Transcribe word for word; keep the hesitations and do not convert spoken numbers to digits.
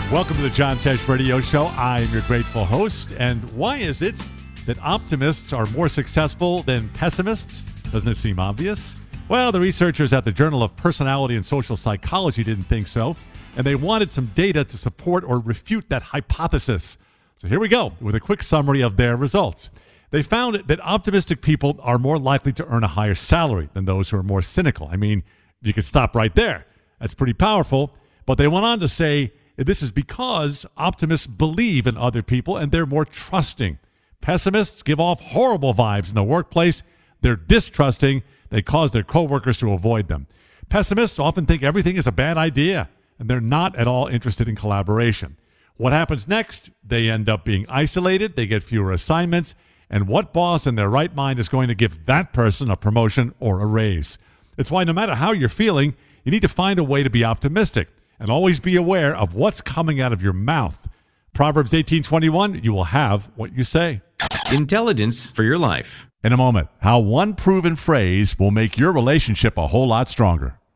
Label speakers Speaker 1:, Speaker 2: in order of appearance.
Speaker 1: Welcome to the John Tesh Radio Show. I am your grateful host. And why is it that optimists are more successful than pessimists? Doesn't it seem obvious? Well, the researchers at the Journal of Personality and Social Psychology didn't think so, and they wanted some data to support or refute that hypothesis. So here we go with a quick summary of their results. They found that optimistic people are more likely to earn a higher salary than those who are more cynical. I mean, you could stop right there. That's pretty powerful. But they went on to say this is because optimists believe in other people and they're more trusting. Pessimists give off horrible vibes in the workplace. They're distrusting. They cause their coworkers to avoid them. Pessimists often think everything is a bad idea, and they're not at all interested in collaboration. What happens next? They end up being isolated. They get fewer assignments. And what boss in their right mind is going to give that person a promotion or a raise? It's why no matter how you're feeling, you need to find a way to be optimistic. And always be aware of what's coming out of your mouth. Proverbs eighteen twenty-one, you will have what you say.
Speaker 2: Intelligence for your life.
Speaker 1: In a moment, how one proven phrase will make your relationship a whole lot stronger.